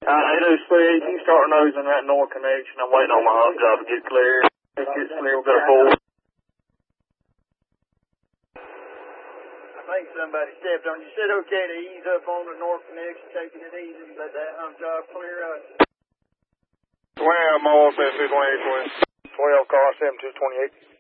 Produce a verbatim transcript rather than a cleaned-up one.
Uh, hey, no, Spade, you start nosing that north connection. I'm waiting on my hot job to get clear. If it gets clear, we'll go forward. I think somebody stepped on you. Said okay to ease up on the north connection, taking it easy, let that hump job clear up. Well, I'm all set, twelve car seven two twenty-eight.